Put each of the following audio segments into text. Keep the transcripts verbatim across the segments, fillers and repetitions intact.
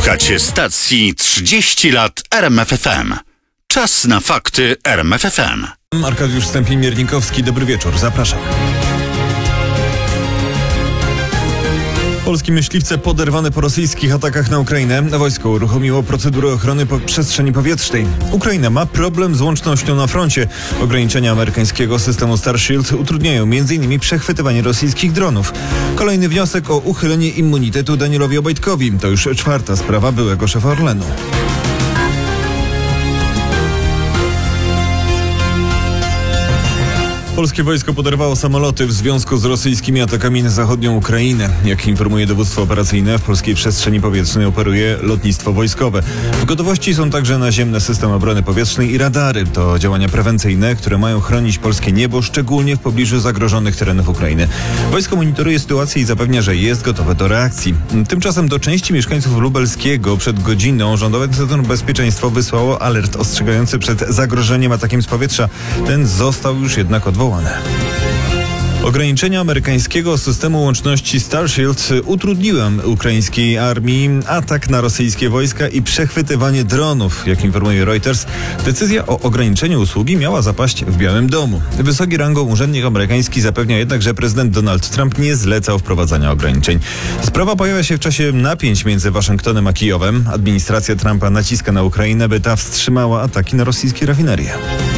Słuchacie stacji trzydzieści lat R M F F M. Czas na fakty R M F F M. Arkadiusz Stępień-Miernikowski, dobry wieczór, zapraszam. Polskie myśliwce poderwane po rosyjskich atakach na Ukrainę. Wojsko uruchomiło procedurę ochrony po przestrzeni powietrznej. Ukraina ma problem z łącznością na froncie. Ograniczenia amerykańskiego systemu Starshield utrudniają między innymi przechwytywanie rosyjskich dronów. Kolejny wniosek o uchylenie immunitetu Danielowi Obajtkowi. To już czwarta sprawa byłego szefa Orlenu. Polskie wojsko poderwało samoloty w związku z rosyjskimi atakami na zachodnią Ukrainę. Jak informuje dowództwo operacyjne, w polskiej przestrzeni powietrznej operuje lotnictwo wojskowe. W gotowości są także naziemne systemy obrony powietrznej i radary. To działania prewencyjne, które mają chronić polskie niebo, szczególnie w pobliżu zagrożonych terenów Ukrainy. Wojsko monitoruje sytuację i zapewnia, że jest gotowe do reakcji. Tymczasem do części mieszkańców lubelskiego przed godziną Rządowe Centrum Bezpieczeństwa wysłało alert ostrzegający przed zagrożeniem atakiem z powietrza. Ten został już jednak odwołany. Ograniczenia amerykańskiego systemu łączności Starshield utrudniły ukraińskiej armii atak na rosyjskie wojska i przechwytywanie dronów. Jak informuje Reuters, decyzja o ograniczeniu usługi miała zapaść w Białym Domu. Wysoki rangą urzędnik amerykański zapewnia jednak, że prezydent Donald Trump nie zlecał wprowadzania ograniczeń. Sprawa pojawia się w czasie napięć między Waszyngtonem a Kijowem. Administracja Trumpa naciska na Ukrainę, by ta wstrzymała ataki na rosyjskie rafinerie.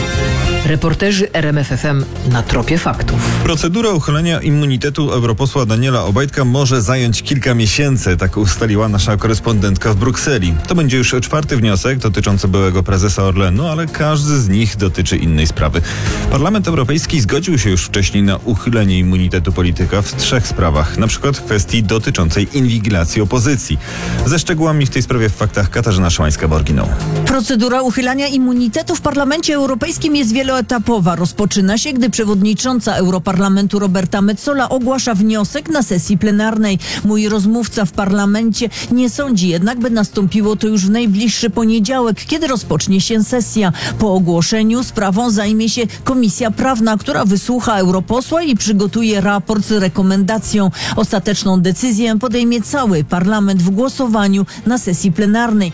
Reporterzy R M F F M na tropie faktów. Procedura uchylenia immunitetu europosła Daniela Obajtka może zająć kilka miesięcy, tak ustaliła nasza korespondentka w Brukseli. To będzie już czwarty wniosek dotyczący byłego prezesa Orlenu, ale każdy z nich dotyczy innej sprawy. Parlament Europejski zgodził się już wcześniej na uchylenie immunitetu polityka w trzech sprawach, na przykład w kwestii dotyczącej inwigilacji opozycji. Ze szczegółami w tej sprawie w faktach Katarzyna Szymańska-Borginą. Procedura uchylania immunitetu w Parlamencie Europejskim jest wieloetapowa. Rozpoczyna się, gdy przewodnicząca Europarlamentu Roberta Metsola ogłasza wniosek na sesji plenarnej. Mój rozmówca w parlamencie nie sądzi jednak, by nastąpiło to już w najbliższy poniedziałek, kiedy rozpocznie się sesja. Po ogłoszeniu sprawą zajmie się Komisja Prawna, która wysłucha europosła i przygotuje raport z rekomendacją. Ostateczną decyzję podejmie cały parlament w głosowaniu na sesji plenarnej.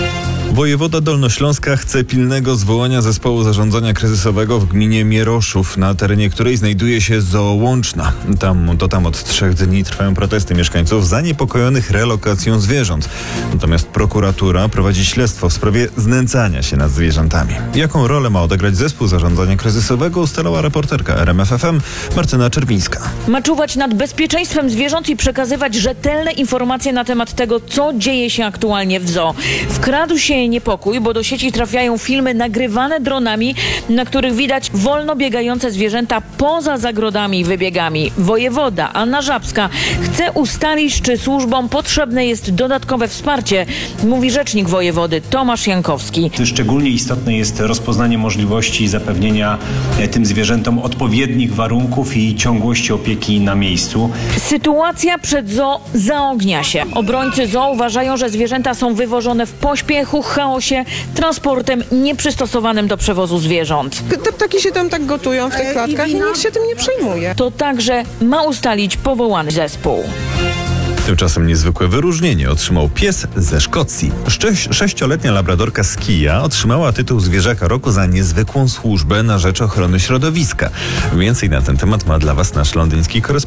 Wojewoda Dolnośląska chce pilnego zwołania zespołu zarządzania kryzysowego w gminie Mieroszów, na terenie której znajduje się zoo Łączna. Tam, to tam od trzech dni trwają protesty mieszkańców zaniepokojonych relokacją zwierząt. Natomiast prokuratura prowadzi śledztwo w sprawie znęcania się nad zwierzętami. Jaką rolę ma odegrać zespół zarządzania kryzysowego, ustalała reporterka R M F F M Martyna Czerwińska. Ma czuwać nad bezpieczeństwem zwierząt i przekazywać rzetelne informacje na temat tego, co dzieje się aktualnie w zoo. Wkradł się niepokój, bo do sieci trafiają filmy nagrywane dronami, na których widać wolno biegające zwierzęta poza zagrodami i wybiegami. Wojewoda Anna Żabska chce ustalić, czy służbom potrzebne jest dodatkowe wsparcie, mówi rzecznik wojewody Tomasz Jankowski. Szczególnie istotne jest rozpoznanie możliwości zapewnienia tym zwierzętom odpowiednich warunków i ciągłości opieki na miejscu. Sytuacja przed zoo zaognia się. Obrońcy zoo uważają, że zwierzęta są wywożone w pośpiechu, chaosie, transportem nieprzystosowanym do przewozu zwierząt. Te ptaki się tam tak gotują w tych klatkach i nikt się tym nie przejmuje. To także ma ustalić powołany zespół. Tymczasem niezwykłe wyróżnienie otrzymał pies ze Szkocji. Sze- sześcioletnia labradorka z Kija otrzymała tytuł Zwierzaka Roku za niezwykłą służbę na rzecz ochrony środowiska. Więcej na ten temat ma dla Was nasz londyński korespondent.